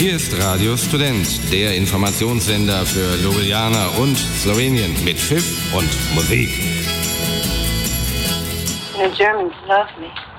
Hier ist Radio Student, der Informationssender für Ljubljana und Slowenien mit Pfiff und Musik. The Germans love me.